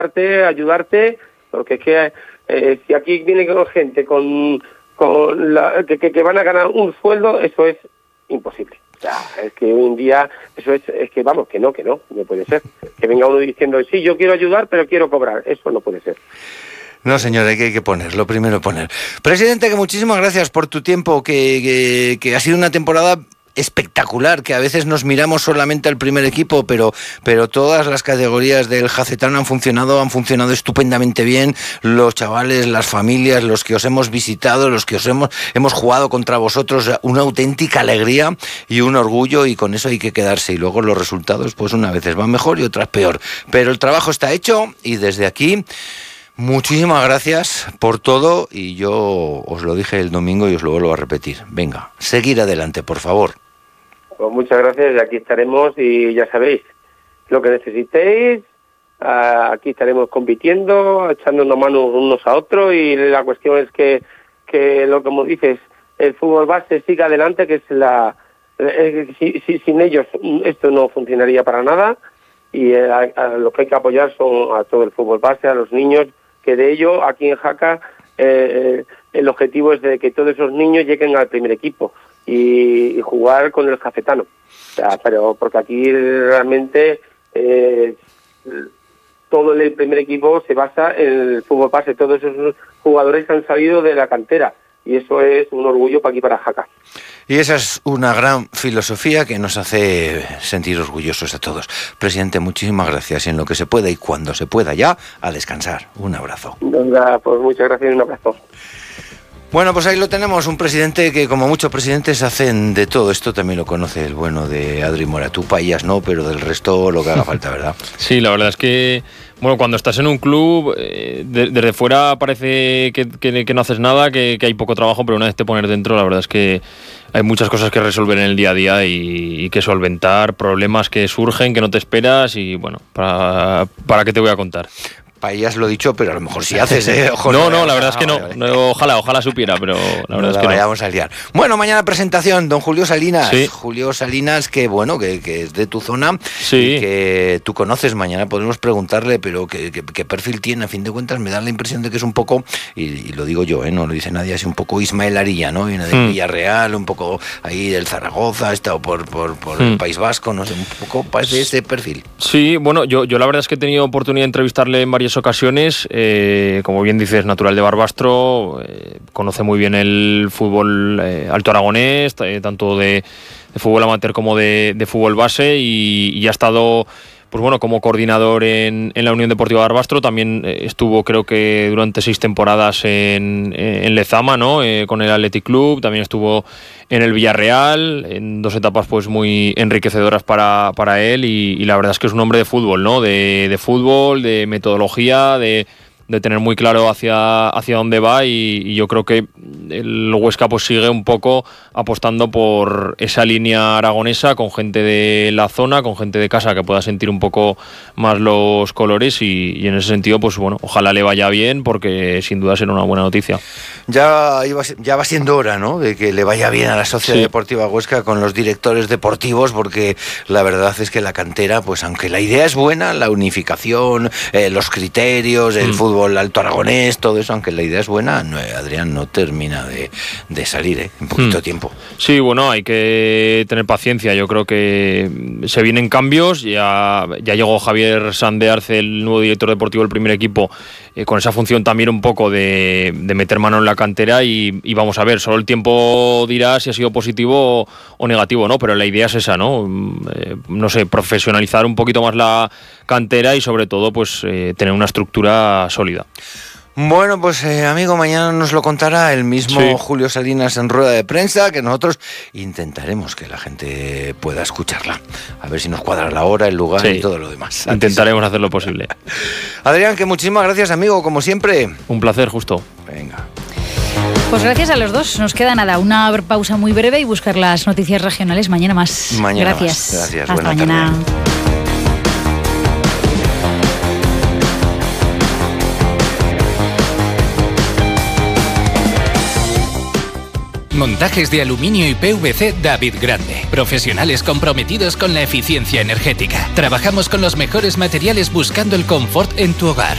ayudarte, porque es que si aquí viene con gente que van a ganar un sueldo, eso es imposible. O sea, es que hoy en día eso es que vamos, que no puede ser. Que venga uno diciendo, sí, yo quiero ayudar, pero quiero cobrar. Eso no puede ser. No, señor, hay que poner, lo primero poner. Presidente, que muchísimas gracias por tu tiempo, que ha sido una temporada espectacular, que a veces nos miramos solamente al primer equipo, pero todas las categorías del Jacetano han funcionado estupendamente bien. Los chavales, las familias, los que os hemos visitado, los que hemos jugado contra vosotros, una auténtica alegría y un orgullo, y con eso hay que quedarse. Y luego los resultados, pues unas veces van mejor y otras peor. Pero el trabajo está hecho, y desde aquí muchísimas gracias por todo, y yo os lo dije el domingo y os lo vuelvo a repetir. Venga, seguir adelante, por favor. Pues muchas gracias, y aquí estaremos, y ya sabéis, lo que necesitéis, aquí estaremos compitiendo, echándonos manos unos a otros, y la cuestión es que lo como dices, el fútbol base siga adelante, que es sin ellos esto no funcionaría para nada, y a lo que hay que apoyar son a todo el fútbol base, a los niños, que de ello aquí en Jaca el objetivo es de que todos esos niños lleguen al primer equipo y jugar con el Jacetano. O sea, pero porque aquí realmente todo el primer equipo se basa en el fútbol base. Todos esos jugadores han salido de la cantera, y eso es un orgullo para aquí, para Jaca. Y esa es una gran filosofía que nos hace sentir orgullosos a todos. Presidente, muchísimas gracias, y en lo que se pueda y cuando se pueda ya, a descansar. Un abrazo. Venga, pues muchas gracias y un abrazo. Bueno, pues ahí lo tenemos, un presidente que, como muchos presidentes, hacen de todo. Esto también lo conoce el bueno de Adri Mora. Tú paellas no, pero del resto lo que haga falta, ¿verdad? Sí, la verdad es que, bueno, cuando estás en un club, desde fuera parece que no haces nada, que hay poco trabajo, pero una vez te pones dentro, la verdad es que hay muchas cosas que resolver en el día a día y que solventar, problemas que surgen, que no te esperas, y bueno, ¿para qué te voy a contar? Paellas lo dicho, pero a lo mejor sí haces, Ojo, no, la verdad es que no. Ojalá supiera, pero la verdad es que no. Vayamos a liar. Bueno, mañana presentación, don Julio Salinas. Sí. Julio Salinas, que bueno, que es de tu zona, sí, y que tú conoces. Mañana podemos preguntarle, pero ¿qué perfil tiene? A fin de cuentas me da la impresión de que es un poco, y lo digo yo, no lo dice nadie, así un poco Ismael Arilla, ¿no? Viene de Villarreal, un poco ahí del Zaragoza, ha estado por el País Vasco, no sé, un poco parece ese perfil. Sí, bueno, yo la verdad es que he tenido oportunidad de entrevistarle en varias ocasiones, como bien dices, natural de Barbastro, conoce muy bien el fútbol alto aragonés, tanto de fútbol amateur como de fútbol base, y ha estado, pues bueno, como coordinador en la Unión Deportiva Barbastro. También estuvo, creo que durante 6 temporadas en Lezama, ¿no? Con el Athletic Club. También estuvo en el Villarreal, en 2 etapas pues muy enriquecedoras para él, y la verdad es que es un hombre de fútbol, ¿no? De fútbol, de metodología, de tener muy claro hacia dónde va, y yo creo que el Huesca pues sigue un poco apostando por esa línea aragonesa, con gente de la zona, con gente de casa que pueda sentir un poco más los colores, y en ese sentido pues bueno, ojalá le vaya bien, porque sin duda será una buena noticia. Ya va siendo hora, ¿no?, de que le vaya bien a la Sociedad Deportiva Huesca con los directores deportivos, porque la verdad es que la cantera, pues aunque la idea es buena, la unificación, los criterios, el fútbol alto aragonés, todo eso, aunque la idea es buena, Adrián, no termina de salir en poquito tiempo. Sí, bueno, hay que tener paciencia. Yo creo que se vienen cambios. Ya llegó Javier Sanz de Arce, el nuevo director deportivo del primer equipo, con esa función también un poco de meter mano en la cantera, y vamos a ver, solo el tiempo dirá si ha sido positivo o negativo, ¿no? Pero la idea es esa, ¿no? No sé, profesionalizar un poquito más la cantera, y sobre todo pues tener una estructura sólida. Bueno, pues amigo, mañana nos lo contará el mismo Julio Salinas en rueda de prensa, que nosotros intentaremos que la gente pueda escucharla. A ver si nos cuadra la hora, el lugar y todo lo demás. Intentaremos hacer lo posible. Adrián, que muchísimas gracias, amigo, como siempre. Un placer, Justo. Venga. Pues gracias a los dos. Nos queda nada, una pausa muy breve y buscar las noticias regionales mañana más. Mañana gracias. Más. Gracias. Hasta mañana. Montajes de aluminio y PVC David Grande. Profesionales comprometidos con la eficiencia energética. Trabajamos con los mejores materiales buscando el confort en tu hogar.